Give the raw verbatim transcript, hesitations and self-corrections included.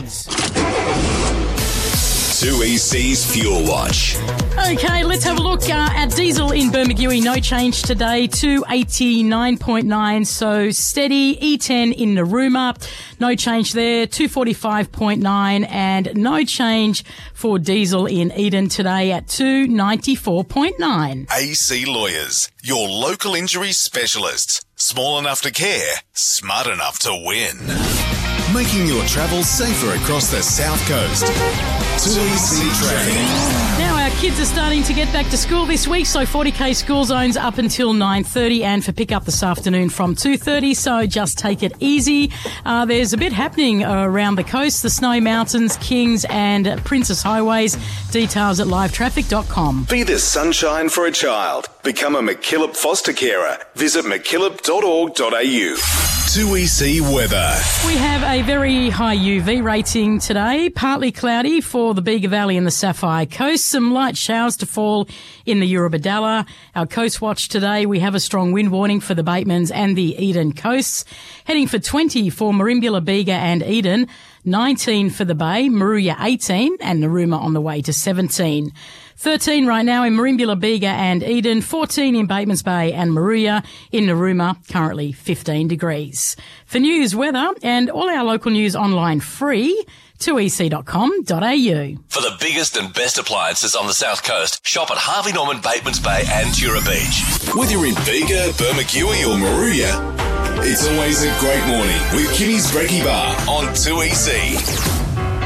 clouds. two E C's Fuel Watch. Okay, let's have a look uh, at diesel in Bermagui. No change today, two eighty-nine point nine, so steady. E ten in Narooma, no change there, two forty-five point nine, and no change for diesel in Eden today at two ninety-four point nine. A C Lawyers, your local injury specialists. Small enough to care, smart enough to win. Making your travel safer across the South Coast. two E C Traffic. Now our kids are starting to get back to school this week, so forty K school zones up until nine thirty, and for pick-up this afternoon from two thirty, so just take it easy. Uh, there's a bit happening uh, around the coast, the Snowy Mountains, Kings and Princess Highways. Details at live traffic dot com. Be the sunshine for a child. Become a McKillop foster carer. Visit mckillop dot org dot a u. two E C weather. We have a very high U V rating today. Partly cloudy for the Bega Valley and the Sapphire Coast. Some light showers to fall in the Eurobodalla. Our Coast Watch today, we have a strong wind warning for the Batemans and the Eden coasts. Heading for twenty for Merimbula, Bega and Eden. nineteen for the Bay, Moruya eighteen, and Narooma on the way to seventeen. thirteen right now in Merimbula, Bega and Eden, fourteen in Batemans Bay and Moruya. In Narooma, currently fifteen degrees. For news, weather and all our local news online free, two e c dot com dot a u. For the biggest and best appliances on the South Coast, shop at Harvey Norman, Batemans Bay and Tura Beach. Whether you're in Bega, Bermagui or Moruya, it's always a great morning with Kimmy's Brekkie Bar on two E C.